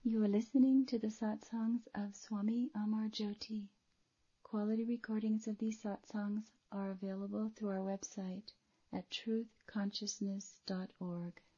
You are listening to the satsangs of Swami Amar Jyoti. Quality recordings of these satsangs are available through our website at truthconsciousness.org.